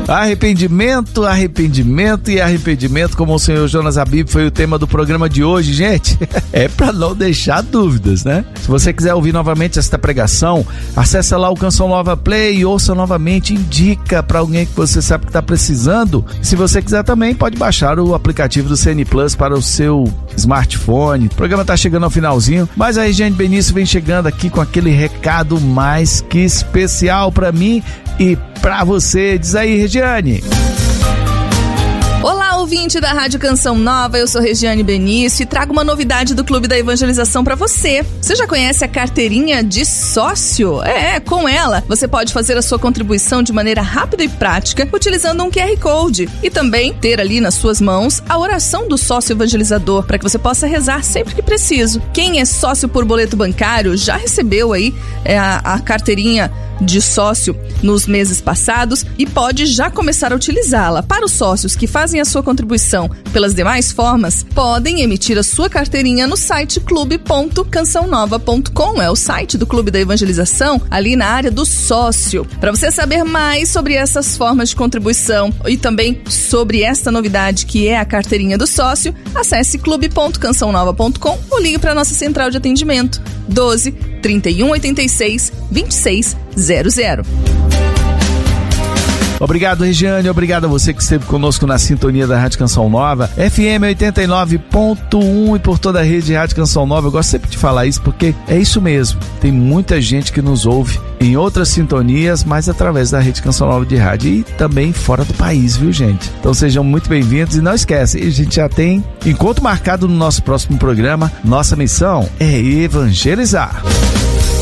Arrependimento, arrependimento e arrependimento, como o senhor Jonas Habib foi o tema do programa de hoje, gente. É pra não deixar dúvidas, né? Se você quiser ouvir novamente esta pregação, acessa lá o Canção Nova Play e ouça novamente, indica pra alguém que você sabe que tá precisando. Se você quiser também, pode baixar o aplicativo do CN Plus para o seu smartphone. O programa tá chegando ao finalzinho, mas a Regiane Benício vem chegando aqui com aquele recado mais que especial pra mim e pra você. Diz aí, Regiane. Olá, ouvinte da Rádio Canção Nova, eu sou Regiane Benício e trago uma novidade do Clube da Evangelização para você. Você já conhece a carteirinha de sócio? Com ela você pode fazer a sua contribuição de maneira rápida e prática utilizando um QR Code e também ter ali nas suas mãos a oração do sócio evangelizador para que você possa rezar sempre que preciso. Quem é sócio por boleto bancário já recebeu aí a carteirinha de sócio nos meses passados e pode já começar a utilizá-la. Para os sócios que fazem a sua contribuição pelas demais formas, podem emitir a sua carteirinha no site clube.cançãonova.com. É o site do Clube da Evangelização, ali na área do sócio. Para você saber mais sobre essas formas de contribuição e também sobre esta novidade que é a carteirinha do sócio, acesse clube.cançãonova.com ou ligue para a nossa central de atendimento 12 31 86 26 00. Obrigado, Regiane, obrigado a você que esteve conosco na sintonia da Rádio Canção Nova, FM 89.1 e por toda a rede de Rádio Canção Nova. Eu gosto sempre de falar isso porque é isso mesmo, tem muita gente que nos ouve em outras sintonias, mas através da Rede Canção Nova de Rádio e também fora do país, viu, gente? Então sejam muito bem-vindos e não esquece, a gente já tem encontro marcado no nosso próximo programa. Nossa missão é evangelizar.